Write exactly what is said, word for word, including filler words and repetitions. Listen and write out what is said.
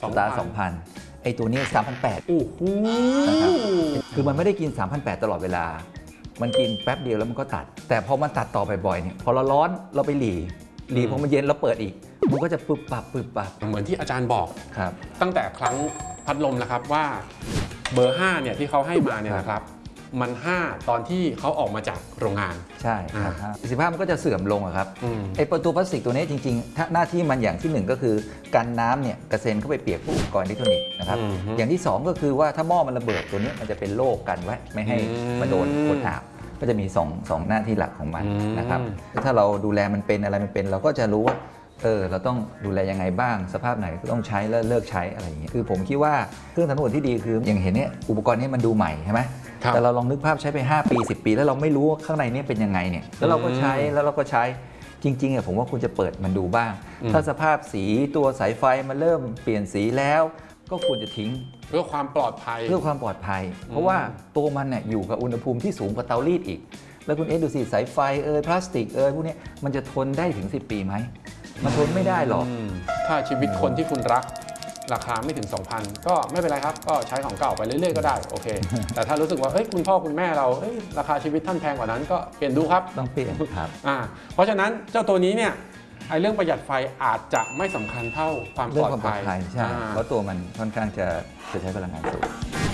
สตาร์สองพันไอตัวนี้สามพันแปดโอ้โหนะครับคือมันไม่ได้กิน สามพันแปดร้อย ตลอดเวลามันกินแป๊บเดียวแล้วมันก็ตัดแต่พอมันตัดต่อบ่อยๆเนี่ยพอเราร้อนเราไปหลีหลีพอมันเย็นเราเปิดอีกมันก็จะปึบปับปึบปับเหมือนที่อาจารย์บอกครับตั้งแต่ครั้งพัดลมแล้วครับว่าเบอร์ห้าเนี่ยที่เขาให้มาเนี่ยนะครับมันห้าตอนที่เขาออกมาจากโรงงานใช่ครับประสิทธิภาพมันก็จะเสื่อมลงครับไอประตูพลาสติกตัวนี้จริงๆหน้าที่มันอย่างที่หนึ่งก็คือกันน้ำเนี่ยกระเซ็นเข้าไปเปียกพวกอุปกรณ์อิเล็กทรอนิกส์นะครับอย่างที่สองก็คือว่าถ้าหม้อมันระเบิดตัวนี้มันจะเป็นโรคกันไว้ไม่ให้มาโดนคนอาบก็จะมีสองสองหน้าที่หลักของมันนะครับถ้าเราดูแลมันเป็นอะไรมันเป็นเราก็จะรู้ว่าเออเราต้องดูแลยังไงบ้างสภาพไหนก็ต้องใช้แล้วเลิกใช้อะไรอย่างเงี้ยคือผมคิดว่าเครื่องทำน้ำอุ่นที่ดีคืออย่างเห็นเนี่ยอุปกรณ์นี้มันดูใหม่ใช่ไหมแต่เราลองนึกภาพใช้ไปห้าปีสิบปีแล้วเราไม่รู้ว่าข้างในนี้เป็นยังไงเนี่ยแล้วเราก็ใช้แล้วเราก็ใช้จริงๆอ่ะผมว่าคุณจะเปิดมันดูบ้างถ้าสภาพสีตัวสายไฟมันเริ่มเปลี่ยนสีแล้วก็ควรจะทิ้งเพื่อความปลอดภัยเพื่อความปลอดภัยเพราะว่าตัวมันเนี่ยอยู่กับอุณหภูมิที่สูงกว่าเตารีดอีกแล้วคุณเอ๊ดูสิสายไฟเอยพลาสติกเอยพวกนี้มันจะทนได้ถึงสิบปีไหมมันทนไม่ได้หรอกถ้าชีวิตคนที่คุณรักราคาไม่ถึง สองพัน ก็ไม่เป็นไรครับก็ใช้ของเก่าไปเรื่อยๆก็ได้โอเคแต่ถ้ารู้สึกว่าเฮ้ยคุณพ่อคุณแม่เราเฮ้ยราคาชีวิตท่านแพงกว่านั้นก็เปลี่ยนดูครับต้องเปลี่ยนครับอ่าเพราะฉะนั้นเจ้าตัวนี้เนี่ยไอ้เรื่องประหยัดไฟอาจจะไม่สำคัญเท่าความปลอดภัยใช่เพราะตัวมันค่อนข้างจะจะใช้พลังงานสูง